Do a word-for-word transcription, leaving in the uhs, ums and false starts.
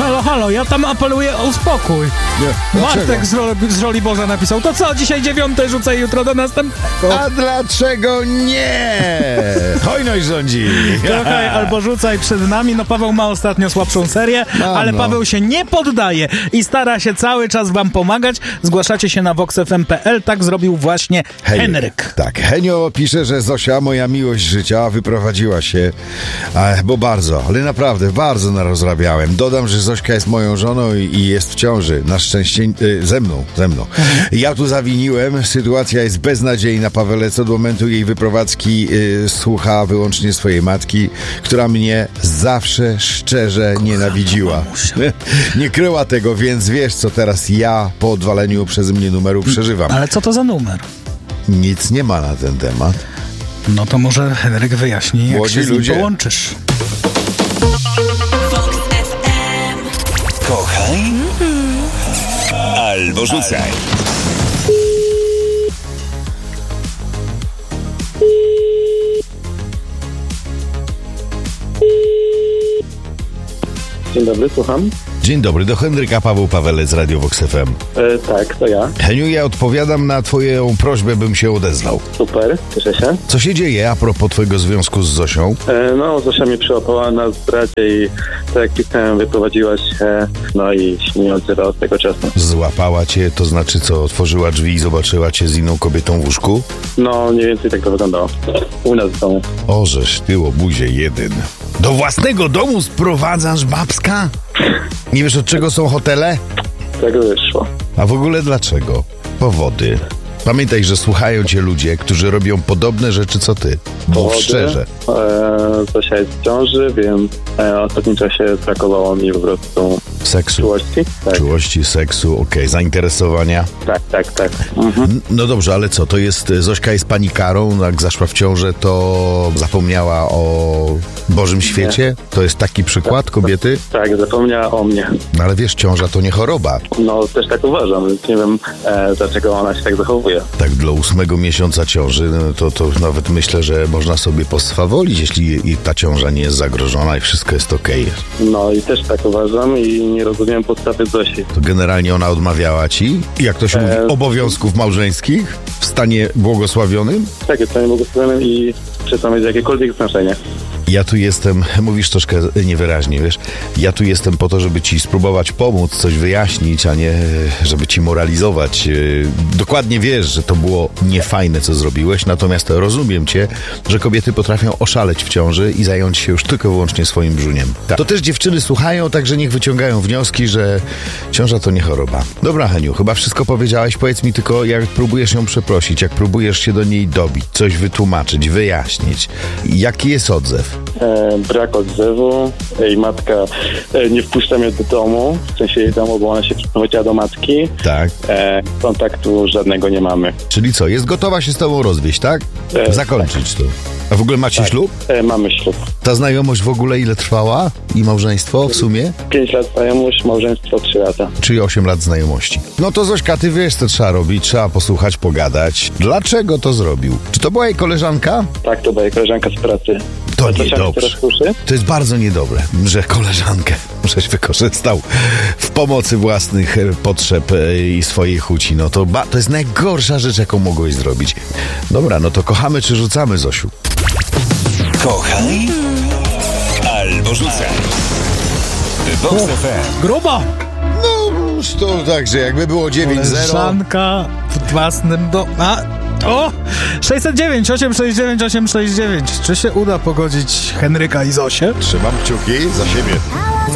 Halo, halo, ja tam apeluję o spokój. Nie, Bartek z, roli, z roli Boża napisał, to co, dzisiaj dziewiąte rzucę jutro do następnego. A dlaczego nie? Hojność rządzi. Trochę albo rzucaj przed nami. No Paweł ma ostatnio słabszą serię, A, ale no. Paweł się nie poddaje i stara się cały czas wam pomagać. Zgłaszacie się na vox f m kropka p l. Tak zrobił właśnie Hej, Henryk. Tak, Henio pisze, że Zosia, moja miłość życia, wyprowadziła się, e, bo bardzo, ale naprawdę bardzo narozrabiałem. Dodam, że Zośka jest moją żoną i, i jest w ciąży. Na szczęście e, ze mną, ze mną. Mhm. Ja tu zawiniłem, sytuacja jest beznadziejna, Pawele. Co do momentu jej wyprowadzki e, słucha wyłącznie swojej matki, która mnie zawsze szczerze nienawidziła. Nie kryła tego, więc wiesz, co teraz ja po odwaleniu przez mnie numeru przeżywam. Ale co to za numer? Nic nie ma na ten temat. No to może Henryk wyjaśni, jak Młodzi się z nim ludzie. połączysz. Kochaj albo rzucaj. Dzień dobry, słucham. Dzień dobry, do Henryka, Paweł Pawelec z Radio Vox F M. E, tak, to ja. Heniu, ja odpowiadam na twoją prośbę, bym się odezwał. Super, cieszę się. Co się dzieje a propos twojego związku z Zosią? E, no, Zosia mnie przyłapała na zdradzie i tak jak pisałem, wyprowadziła się, no i się nie odzywa od tego czasu. Złapała cię, to znaczy co, otworzyła drzwi i zobaczyła cię z inną kobietą w łóżku? No, mniej więcej tak to wyglądało. U nas w domu. Ożeż ty, łobuzie jeden. Do własnego domu sprowadzasz babska? Nie wiesz, od czego są hotele? Tak wyszło. A w ogóle dlaczego? Powody. Pamiętaj, że słuchają cię ludzie, którzy robią podobne rzeczy co ty. Mów Powody. szczerze. E, Zosia jest w ciąży, więc e, w ostatnim czasie brakowało mi po prostu Seksu. czułości. Tak, Czułości, seksu, okej, zainteresowania. tak, tak. tak. Mhm. N- No dobrze, ale co, to jest, Zośka jest panikarą, no jak zaszła w ciążę, to zapomniała o Bożym świecie? To jest taki przykład kobiety? Tak, zapomniała o mnie. No ale wiesz, ciąża to nie choroba. No, też tak uważam, więc nie wiem, e, dlaczego ona się tak zachowuje. Tak dla ósmego miesiąca ciąży, no to, to nawet myślę, że można sobie poswawolić, jeśli i ta ciąża nie jest zagrożona i wszystko jest okej. No i też tak uważam i nie rozumiem podstawy Zosi. To generalnie ona odmawiała ci, jak to się mówi, E, obowiązków małżeńskich w stanie błogosławionym? Tak, jest to błogosławionym i przestał mieć jakiekolwiek znaczenie. Ja tu jestem, mówisz troszkę niewyraźnie, wiesz, ja tu jestem po to, żeby ci spróbować pomóc, coś wyjaśnić, a nie żeby ci moralizować. Dokładnie wiesz, że to było niefajne, co zrobiłeś, natomiast rozumiem cię, że kobiety potrafią oszaleć w ciąży i zająć się już tylko i wyłącznie swoim brzuniem. Tak. To też dziewczyny słuchają, także niech wyciągają wnioski, że ciąża to nie choroba. Dobra, Heniu, chyba wszystko powiedziałeś, powiedz mi tylko, jak próbujesz ją przeprosić, jak próbujesz się do niej dobić, coś wytłumaczyć, wyjaśnić. Jaki jest odzew? E, brak odzewu. Jej matka e, nie wpuszcza mnie do domu, w sensie jej domu, bo ona się przeprowadziła do matki. Tak. E, kontaktu żadnego nie mamy. Czyli co, jest gotowa się z tobą rozwieść, tak? E, Zakończyć to. A w ogóle macie tak. ślub? E, mamy ślub. Ta znajomość w ogóle ile trwała? I małżeństwo w sumie? Pięć lat znajomość, małżeństwo trzy lata. Czyli osiem lat znajomości. No to Zośka, ty wiesz, co trzeba robić, trzeba posłuchać, pogadać. Dlaczego to zrobił? Czy to była jej koleżanka? Tak, to była jej koleżanka z pracy. To Zosia mnie niedobrze. teraz słyszy? To jest bardzo niedobre, że koleżankę żeś wykorzystał w pomocy własnych e, potrzeb e, i swojej chuci. No to, ba- to jest najgorsza rzecz, jaką mogłeś zrobić. Dobra, no to kochamy czy rzucamy, Zosiu? Kochaj albo rzucaj. Vox F M. Grubo! No, to tak, że jakby było dziewięć zero. Koleżanka w własnym domu. A, o! sześćset dziewięć, osiem sześć dziewięć, osiem sześć dziewięć. Czy się uda pogodzić Henryka i Zosię? Trzymam kciuki za siebie.